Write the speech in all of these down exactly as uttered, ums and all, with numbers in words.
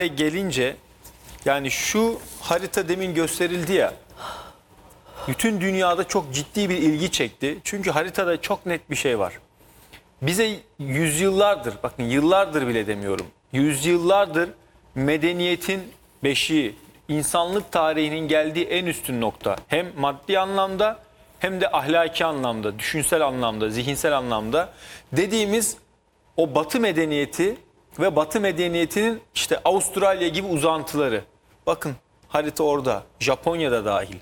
gelince yani şu harita demin gösterildi ya, bütün dünyada çok ciddi bir ilgi çekti. Çünkü haritada çok net bir şey var. Bize yüzyıllardır, bakın yıllardır bile demiyorum, yüzyıllardır medeniyetin beşiği, insanlık tarihinin geldiği en üstün nokta. Hem maddi anlamda hem de ahlaki anlamda, düşünsel anlamda, zihinsel anlamda dediğimiz o Batı medeniyeti ve Batı medeniyetinin işte Avustralya gibi uzantıları. Bakın harita orada, Japonya'da dahil.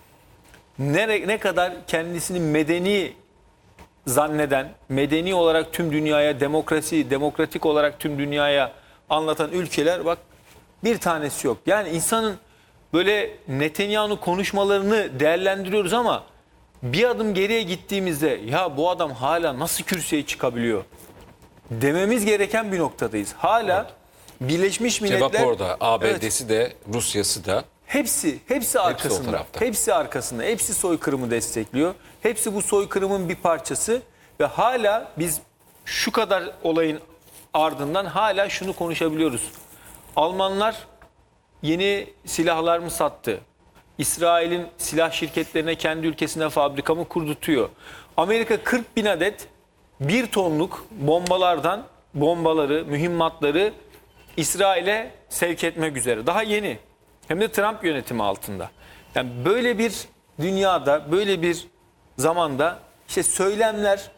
Ne, ne kadar kendisini medeni zanneden, medeni olarak tüm dünyaya, demokrasi, demokratik olarak tüm dünyaya anlatan ülkeler, bak bir tanesi yok. Yani insanın böyle Netanyahu konuşmalarını değerlendiriyoruz ama bir adım geriye gittiğimizde ya bu adam hala nasıl kürsüye çıkabiliyor dememiz gereken bir noktadayız. Hala evet. Birleşmiş Milletler... Cevap orada. A B D'si evet. de, Rusya'sı da. Hepsi, hepsi arkasında. Hepsi, hepsi arkasında. Hepsi soykırımı destekliyor. Hepsi bu soykırımın bir parçası. Ve hala biz şu kadar olayın ardından hala şunu konuşabiliyoruz. Almanlar yeni silahlar mı sattı? İsrail'in silah şirketlerine kendi ülkesine fabrika mı kurdurtuyor? Amerika kırk bin adet bir tonluk bombalardan bombaları, mühimmatları İsrail'e sevk etmek üzere. Daha yeni. Hem de Trump yönetimi altında. Yani böyle bir dünyada, böyle bir zamanda işte söylemler,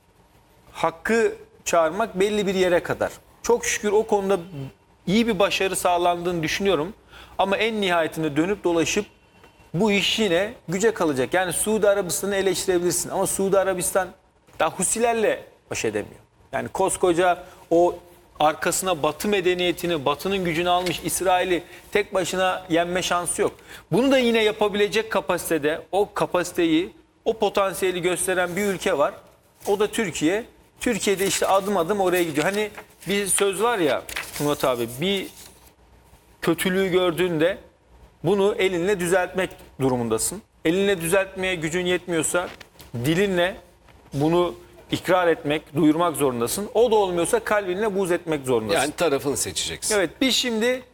hakkı çağırmak belli bir yere kadar. Çok şükür o konuda iyi bir başarı sağlandığını düşünüyorum. Ama en nihayetinde dönüp dolaşıp bu iş yine güce kalacak. Yani Suudi Arabistan'ı eleştirebilirsin ama Suudi Arabistan daha Husilerle baş edemiyor. Yani koskoca o arkasına Batı medeniyetini, Batı'nın gücünü almış İsrail'i tek başına yenme şansı yok. Bunu da yine yapabilecek kapasitede, o kapasiteyi, o potansiyeli gösteren bir ülke var. O da Türkiye. Türkiye'de işte adım adım oraya gidiyor. Hani bir söz var ya Murat abi, bir kötülüğü gördüğünde bunu elinle düzeltmek durumundasın. Elinle düzeltmeye gücün yetmiyorsa dilinle bunu ikrar etmek, duyurmak zorundasın. O da olmuyorsa kalbinle buğz etmek zorundasın. Yani tarafını seçeceksin. Evet, biz şimdi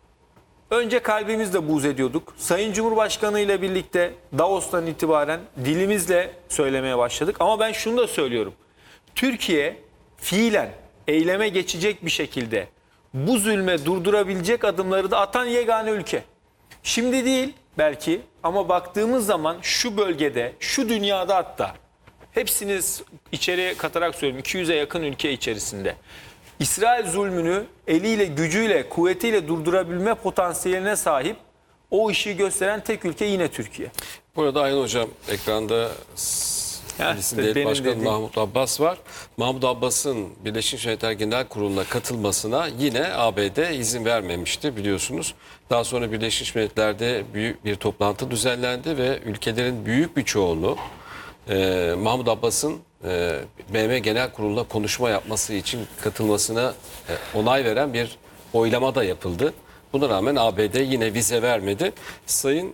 önce kalbimizle buğz ediyorduk. Sayın Cumhurbaşkanı ile birlikte Davos'tan itibaren dilimizle söylemeye başladık. Ama ben şunu da söylüyorum. Türkiye fiilen eyleme geçecek bir şekilde bu zulme durdurabilecek adımları da atan yegane ülke. Şimdi değil belki ama baktığımız zaman şu bölgede, şu dünyada hatta hepsini içeriye katarak söylüyorum, iki yüze yakın ülke içerisinde İsrail zulmünü eliyle, gücüyle, kuvvetiyle durdurabilme potansiyeline sahip o işi gösteren tek ülke yine Türkiye. Burada Ayhan Hocam ekranda Filistin Devlet Başkanı dediğim Mahmut Abbas var. Mahmut Abbas'ın Birleşmiş Milletler Genel Kurulu'na katılmasına yine A B D izin vermemişti biliyorsunuz. Daha sonra Birleşmiş Milletler'de büyük bir toplantı düzenlendi ve ülkelerin büyük bir çoğunluğu e, Mahmut Abbas'ın e, B M Genel Kurulu'na konuşma yapması için katılmasına e, onay veren bir oylama da yapıldı. Buna rağmen A B D yine vize vermedi. Sayın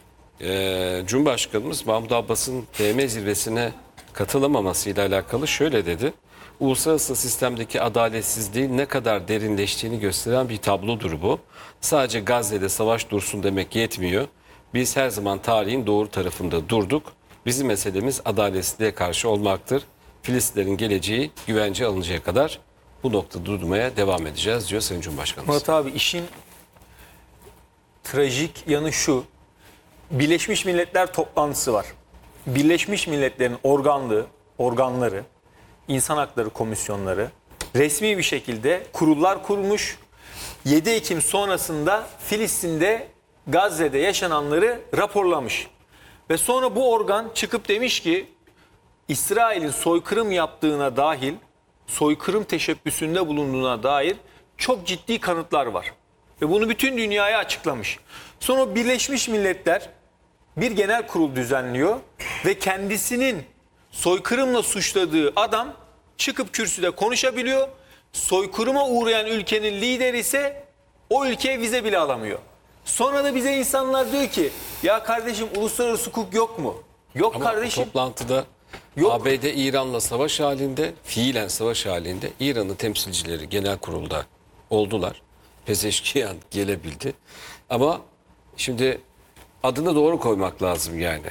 Ee, Cumhurbaşkanımız Mahmut Abbas'ın B M zirvesine katılamamasıyla alakalı şöyle dedi. Uluslararası sistemdeki adaletsizliğin ne kadar derinleştiğini gösteren bir tablodur bu. Sadece Gazze'de savaş dursun demek yetmiyor. Biz her zaman tarihin doğru tarafında durduk. Bizim meselemiz adaletsizliğe karşı olmaktır. Filistinlerin geleceği güvence alınacaya kadar bu noktada durmaya devam edeceğiz diyor Sayın Cumhurbaşkanımız. Murat abi, işin trajik yanı şu. Birleşmiş Milletler toplantısı var. Birleşmiş Milletler'in organlığı, organları, insan hakları komisyonları resmi bir şekilde kurullar kurmuş. yedi Ekim sonrasında Filistin'de, Gazze'de yaşananları raporlamış. Ve sonra bu organ çıkıp demiş ki İsrail'in soykırım yaptığına dahil, soykırım teşebbüsünde bulunduğuna dair çok ciddi kanıtlar var. Ve bunu bütün dünyaya açıklamış. Sonra Birleşmiş Milletler bir genel kurul düzenliyor ve kendisinin soykırımla suçladığı adam çıkıp kürsüde konuşabiliyor. Soykırıma uğrayan ülkenin lideri ise o ülkeye vize bile alamıyor. Sonra da bize insanlar diyor ki ya kardeşim uluslararası hukuk yok mu? Yok ama kardeşim. Toplantıda yok. A B D İran'la savaş halinde, fiilen savaş halinde İran'ın temsilcileri genel kurulda oldular. Pezeşkiyan gelebildi. Ama şimdi adını doğru koymak lazım yani.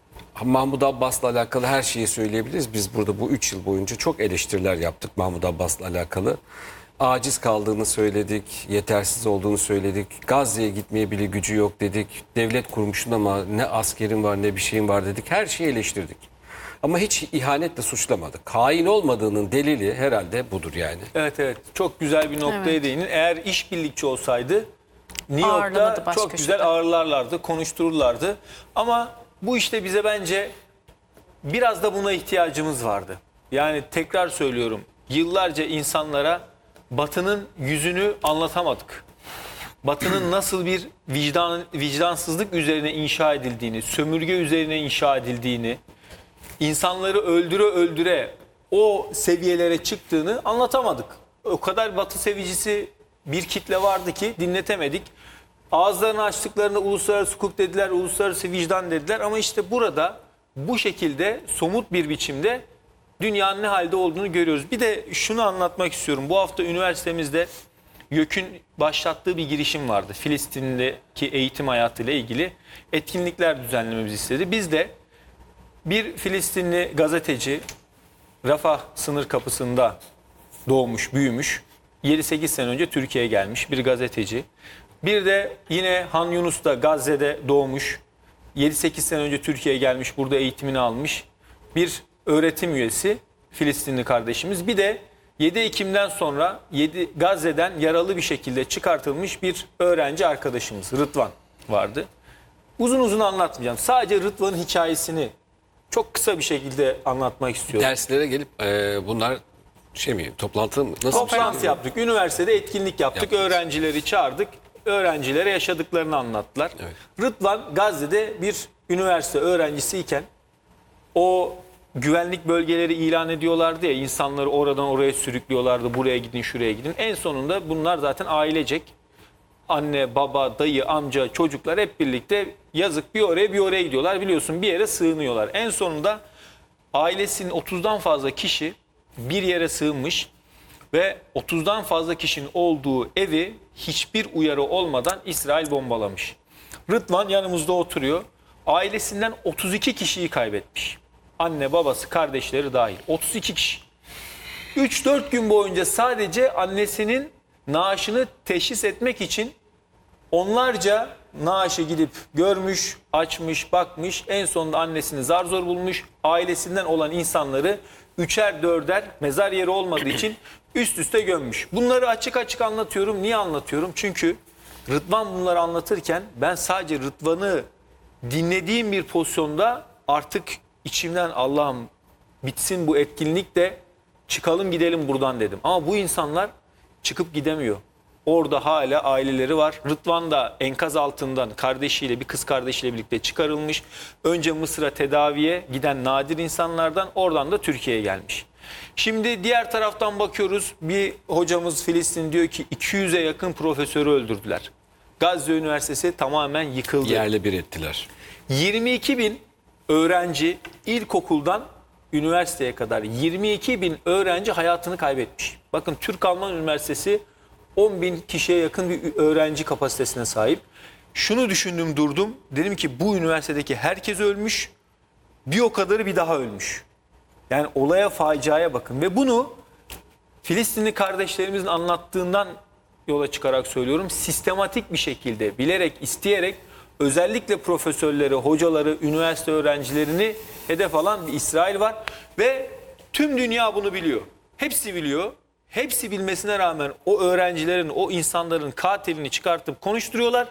Mahmud Abbas'la alakalı her şeyi söyleyebiliriz. Biz burada bu üç yıl boyunca çok eleştiriler yaptık Mahmud Abbas'la alakalı. Aciz kaldığını söyledik, yetersiz olduğunu söyledik. Gazze'ye gitmeye bile gücü yok dedik. Devlet kurmuşsun ama ne askerin var ne bir şeyin var dedik. Her şeyi eleştirdik. Ama hiç ihanetle suçlamadık. Hain olmadığının delili herhalde budur yani. Evet evet. Çok güzel bir noktaya Evet. değinin. Eğer işbirlikçi olsaydı New Ağırlamadı York'ta başka çok güzel şekilde. ağırlarlardı, konuştururlardı. Ama bu işte bize bence biraz da buna ihtiyacımız vardı. Yani tekrar söylüyorum. Yıllarca insanlara Batı'nın yüzünü anlatamadık. Batı'nın nasıl bir vicdan vicdansızlık üzerine inşa edildiğini, sömürge üzerine inşa edildiğini, insanları öldüre öldüre o seviyelere çıktığını anlatamadık. O kadar Batı sevicisi bir kitle vardı ki dinletemedik. Ağızlarını açtıklarında uluslararası hukuk dediler, uluslararası vicdan dediler ama işte burada bu şekilde somut bir biçimde dünyanın ne halde olduğunu görüyoruz. Bir de şunu anlatmak istiyorum. Bu hafta üniversitemizde YÖK'ün başlattığı bir girişim vardı. Filistin'deki eğitim hayatıyla ilgili etkinlikler düzenlememizi istedi. Biz de bir Filistinli gazeteci Rafah sınır kapısında doğmuş, büyümüş. yedi sekiz sene önce Türkiye'ye gelmiş bir gazeteci. Bir de yine Han Yunus'ta Gazze'de doğmuş. yedi sekiz sene önce Türkiye'ye gelmiş, burada eğitimini almış. Bir öğretim üyesi Filistinli kardeşimiz. Bir de yedi Ekim'den sonra yedi Gazze'den yaralı bir şekilde çıkartılmış bir öğrenci arkadaşımız Rıdvan vardı. Uzun uzun anlatmayacağım. Sadece Rıdvan'ın hikayesini çok kısa bir şekilde anlatmak istiyorum. Derslere gelip e, bunlar şey mi, toplantı mı? Nasıl bir Toplantı şey? yaptık. Üniversitede etkinlik yaptık. Yaptınız. Öğrencileri çağırdık. Öğrencilere yaşadıklarını anlattılar. Evet. Rıdvan Gazze'de bir üniversite öğrencisiyken o güvenlik bölgeleri ilan ediyorlardı ya, insanları oradan oraya sürüklüyorlardı. Buraya gidin, şuraya gidin. En sonunda bunlar zaten ailecek. Anne, baba, dayı, amca, çocuklar hep birlikte yazık bir oraya bir oraya gidiyorlar. Biliyorsun bir yere sığınıyorlar. En sonunda ailesinin otuzdan fazla kişi bir yere sığınmış ve otuzdan fazla kişinin olduğu evi hiçbir uyarı olmadan İsrail bombalamış. Rıdvan yanımızda oturuyor. Ailesinden otuz iki kişiyi kaybetmiş. Anne, babası, kardeşleri dahil. otuz iki kişi. üç dört gün boyunca sadece annesinin naaşını teşhis etmek için onlarca naaşı gidip görmüş, açmış, bakmış. En sonunda annesini zar zor bulmuş. Ailesinden olan insanları üçer dörder mezar yeri olmadığı için üst üste gömmüş. Bunları açık açık anlatıyorum. Niye anlatıyorum? Çünkü Rıdvan bunları anlatırken ben sadece Rıdvan'ı dinlediğim bir pozisyonda artık içimden Allah'ım bitsin bu etkinlik de çıkalım gidelim buradan dedim. Ama bu insanlar çıkıp gidemiyor. Orada hala aileleri var. Rıdvan da enkaz altından kardeşiyle, bir kız kardeşiyle birlikte çıkarılmış. Önce Mısır'a tedaviye giden nadir insanlardan, oradan da Türkiye'ye gelmiş. Şimdi diğer taraftan bakıyoruz. Bir hocamız Filistin diyor ki iki yüze yakın profesörü öldürdüler. Gazze Üniversitesi tamamen yıkıldı. Yerle bir ettiler. yirmi iki bin öğrenci ilkokuldan üniversiteye kadar yirmi iki bin öğrenci hayatını kaybetmiş. Bakın Türk-Alman Üniversitesi on bin kişiye yakın bir öğrenci kapasitesine sahip. Şunu düşündüm durdum. Dedim ki bu üniversitedeki herkes ölmüş. Bir o kadarı bir daha ölmüş. Yani olaya, faciaya bakın. Ve bunu Filistinli kardeşlerimizin anlattığından yola çıkarak söylüyorum. Sistematik bir şekilde, bilerek, isteyerek özellikle profesörleri, hocaları, üniversite öğrencilerini hedef alan bir İsrail var. Ve tüm dünya bunu biliyor. Hepsi biliyor. Hepsi bilmesine rağmen o öğrencilerin, o insanların katilini çıkartıp konuşturuyorlar.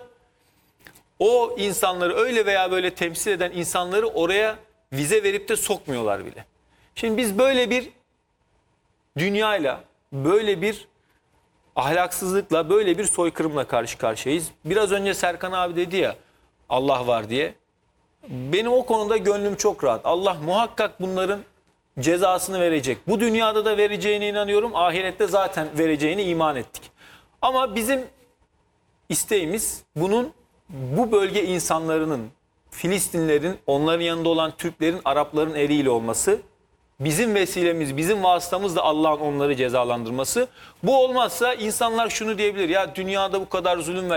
O insanları öyle veya böyle temsil eden insanları oraya vize verip de sokmuyorlar bile. Şimdi biz böyle bir dünyayla, böyle bir ahlaksızlıkla, böyle bir soykırımla karşı karşıyayız. Biraz önce Serkan abi dedi ya Allah var diye. Benim o konuda gönlüm çok rahat. Allah muhakkak bunların cezasını verecek. Bu dünyada da vereceğine inanıyorum. Ahirette zaten vereceğine iman ettik. Ama bizim isteğimiz bunun bu bölge insanlarının, Filistinlerin, onların yanında olan Türklerin, Arapların eliyle olması. bizim vesilemiz, bizim vasıtamızla Allah'ın onları cezalandırması. Bu olmazsa insanlar şunu diyebilir: ya dünyada bu kadar zulüm var.